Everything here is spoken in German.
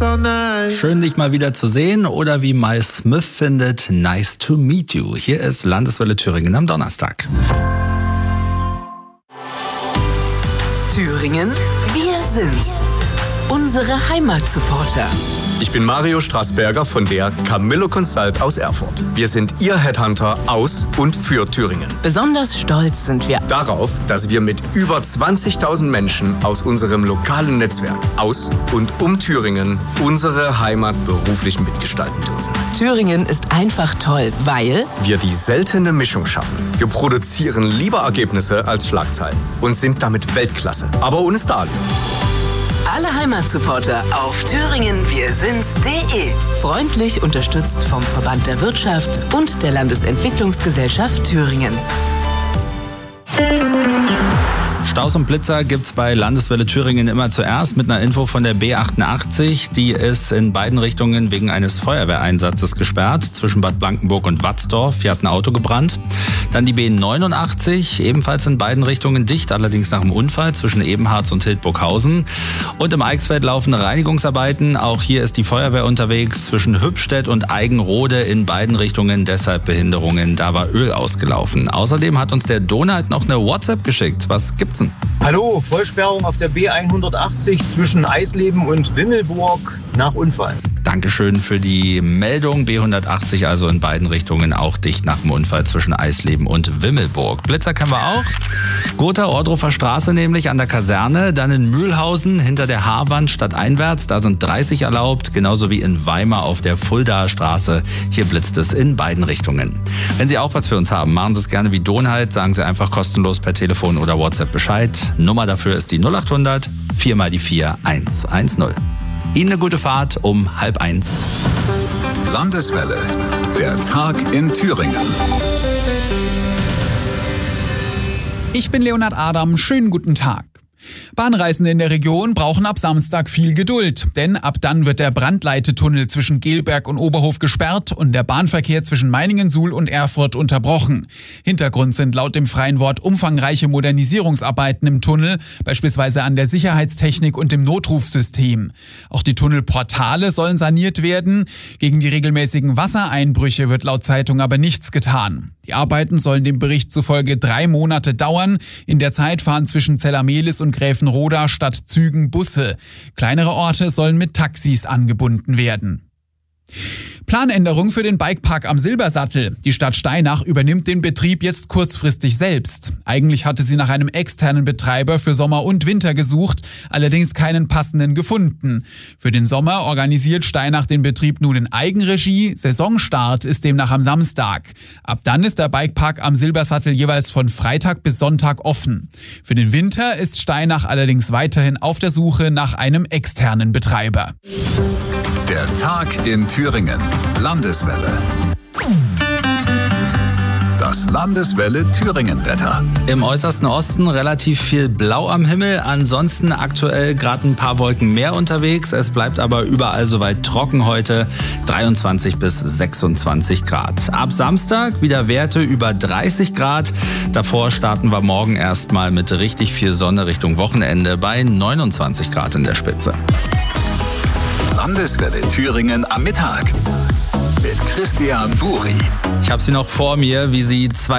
so nice. Schön, dich mal wieder zu sehen oder wie Miles Smith findet, nice to meet you. Hier ist Landeswelle Thüringen am Donnerstag. Thüringen, wir sind's. Unsere Heimatsupporter. Ich bin Mario Strassberger von der Camillo Consult aus Erfurt. Wir sind Ihr Headhunter aus und für Thüringen. Besonders stolz sind wir Darauf, dass wir mit über 20.000 Menschen aus unserem lokalen Netzwerk aus und um Thüringen unsere Heimat beruflich mitgestalten dürfen. Thüringen ist einfach toll, weil Wir die seltene Mischung schaffen. Wir produzieren lieber Ergebnisse als Schlagzeilen und sind damit Weltklasse, aber ohne Stadion. alle Heimatsupporter auf thüringenwirsind's.de. Freundlich unterstützt vom Verband der Wirtschaft und der Landesentwicklungsgesellschaft Thüringens. Staus und Blitzer gibt's bei Landeswelle Thüringen immer zuerst mit einer Info von der B88. Die ist in beiden Richtungen wegen eines Feuerwehreinsatzes gesperrt, zwischen Bad Blankenburg und Watzdorf. Hier hat ein Auto gebrannt. Dann die B89, ebenfalls in beiden Richtungen dicht, allerdings nach einem Unfall zwischen Ebenharz und Hildburghausen. Und im Eichsfeld laufen Reinigungsarbeiten. Auch hier ist die Feuerwehr unterwegs zwischen Hübstedt und Eigenrode in beiden Richtungen, deshalb Behinderungen. Da war Öl ausgelaufen. Außerdem hat uns der Donald noch eine WhatsApp geschickt. Was gibt's denn? Hallo, Vollsperrung auf der B180 zwischen Eisleben und Wimmelburg nach Unfall. Dankeschön für die Meldung. B180 also in beiden Richtungen auch dicht nach dem Unfall zwischen Eisleben und Wimmelburg. Blitzer kennen wir auch. Gotha Ohrdruffer Straße nämlich an der Kaserne. Dann in Mühlhausen hinter der Haarwand stadteinwärts. Da sind 30 erlaubt. Genauso wie in Weimar auf der Fuldaer Straße. Hier blitzt es in beiden Richtungen. Wenn Sie auch was für uns haben, machen Sie es gerne wie Donald. Sagen Sie einfach kostenlos per Telefon oder WhatsApp Bescheid. Nummer dafür ist die 0800 4 mal die 4 110. Ihnen eine gute Fahrt um 12:30. Landeswelle, der Tag in Thüringen. Ich bin Leonhard Adam, schönen guten Tag. Bahnreisende in der Region brauchen ab Samstag viel Geduld, denn ab dann wird der Brandleitetunnel zwischen Gelberg und Oberhof gesperrt und der Bahnverkehr zwischen Meiningen-Suhl und Erfurt unterbrochen. Hintergrund sind laut dem Freien Wort umfangreiche Modernisierungsarbeiten im Tunnel, beispielsweise an der Sicherheitstechnik und dem Notrufsystem. Auch die Tunnelportale sollen saniert werden. Gegen die regelmäßigen Wassereinbrüche wird laut Zeitung aber nichts getan. Die Arbeiten sollen dem Bericht zufolge 3 Monate dauern. In der Zeit fahren zwischen Zellermehlis und Gräfenroda statt Zügen Busse. Kleinere Orte sollen mit Taxis angebunden werden. Planänderung für den Bikepark am Silbersattel. Die Stadt Steinach übernimmt den Betrieb jetzt kurzfristig selbst. Eigentlich hatte sie nach einem externen Betreiber für Sommer und Winter gesucht, allerdings keinen passenden gefunden. Für den Sommer organisiert Steinach den Betrieb nun in Eigenregie. Saisonstart ist demnach am Samstag. Ab dann ist der Bikepark am Silbersattel jeweils von Freitag bis Sonntag offen. Für den Winter ist Steinach allerdings weiterhin auf der Suche nach einem externen Betreiber. Der Tag in Thüringen. Landeswelle. Das Landeswelle Thüringen-Wetter. Im äußersten Osten relativ viel Blau am Himmel, ansonsten aktuell gerade ein paar Wolken mehr unterwegs. Es bleibt aber überall soweit trocken heute, 23 bis 26 Grad. Ab Samstag wieder Werte über 30 Grad. Davor starten wir morgen erstmal mit richtig viel Sonne Richtung Wochenende bei 29 Grad in der Spitze. Landeswelle Thüringen am Mittag. Mit Christian Buri. Ich habe sie noch vor mir, wie sie